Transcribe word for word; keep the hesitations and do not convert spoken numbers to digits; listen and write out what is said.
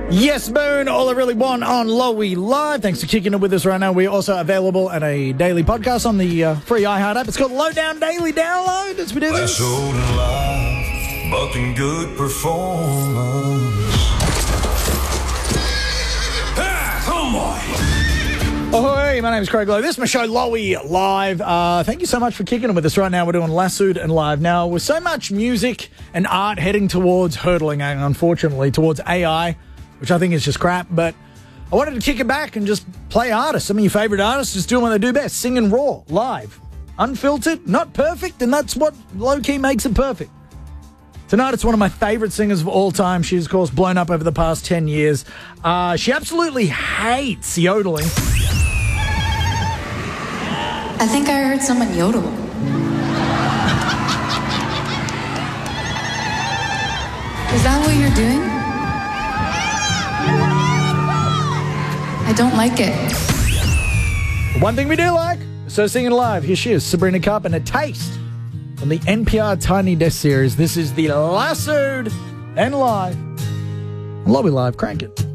Yes, Boone, all I really want on Lowy Live. Thanks for kicking it with us right now. We're also available at a daily podcast on the uh, free iHeart app. It's called Lowdown Daily Download as we do this. Last old and live, bucking good performance. Ah, come on. Oh, hey, my name is Craig Lowe. This is my show, Lowy Live. Uh, thank you so much for kicking it with us right now. We're doing Lassoed and Live. Now, with so much music and art heading towards hurdling, and unfortunately, towards A I, which I think is just crap, but I wanted to kick it back and just play artists. Some of your favourite artists just doing what they do best, singing raw, live, unfiltered, not perfect, and that's what low-key makes it perfect. Tonight, it's one of my favourite singers of all time. She's, of course, blown up over the past ten years. Uh, she absolutely hates yodeling. I think I heard someone yodel. Is that what you're doing? I don't like it. One thing we do like, so singing live. Here she is, Sabrina Carp, and a taste from the N P R Tiny Desk series. This is the Lassoed and Live. Lowy Live, crank it.